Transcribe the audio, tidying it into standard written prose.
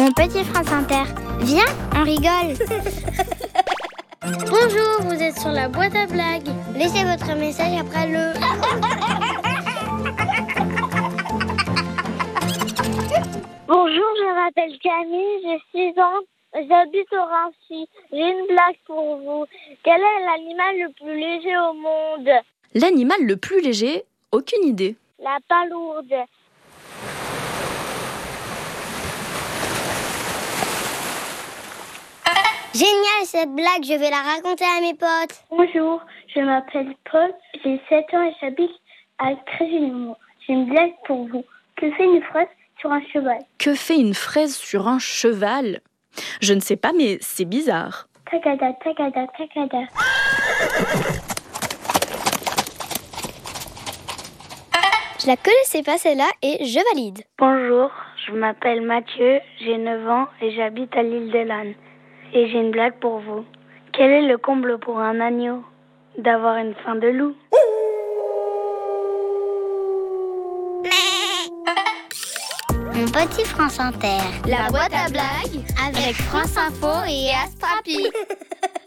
Mon petit France Inter. Viens, on rigole. Bonjour, vous êtes sur la boîte à blagues. Laissez votre message après le... Bonjour, je m'appelle Camille, j'ai 6 ans, j'habite au Raincy. J'ai une blague pour vous. Quel est l'animal le plus léger au monde? L'animal le plus léger? Aucune idée. La palourde. Génial cette blague, je vais la raconter à mes potes. Bonjour, je m'appelle Paul, j'ai 7 ans et j'habite à Crégillemont. J'ai une blague pour vous. Que fait une fraise sur un cheval? Que fait une fraise sur un cheval? Je ne sais pas, mais c'est bizarre. Tagada, tagada, tagada. Je la connaissais pas celle-là et je valide. Bonjour, je m'appelle Mathieu, j'ai 9 ans et j'habite à l'île de l'Âne. Et j'ai une blague pour vous. Quel est le comble pour un agneau? D'avoir une faim de loup. Mon petit France Inter. La boîte à blagues Avec France Info et Astrapi.